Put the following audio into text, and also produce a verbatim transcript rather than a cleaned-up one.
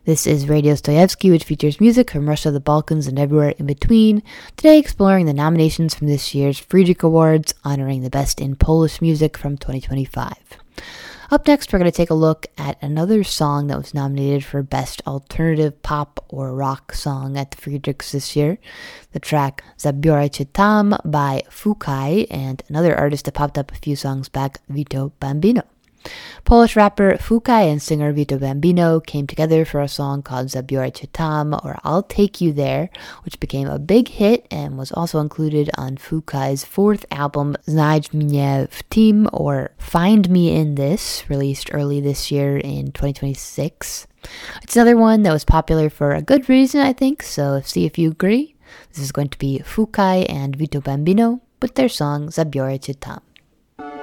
This is Radio Stoyevsky, which features music from Russia, the Balkans, and everywhere in between. Today exploring the nominations from this year's Fryderyk Awards, honoring the best in Polish music from twenty twenty-five. Up next, we're going to take a look at another song that was nominated for Best Alternative Pop or Rock Song at the Fryderyks this year. The track Zabiorę Cię Tam by Fukaj, and another artist that popped up a few songs back, Vito Bambino. Polish rapper Fukaj and singer Vito Bambino came together for a song called Zabiorę Cię Tam, or I'll Take You There, which became a big hit and was also included on Fukaj's fourth album, Znajdź mnie w tym, or Find Me in This, released early this year in twenty twenty-six. It's another one that was popular for a good reason, I think, so see if you agree. This is going to be Fukaj and Vito Bambino with their song Zabiorę Cię Tam.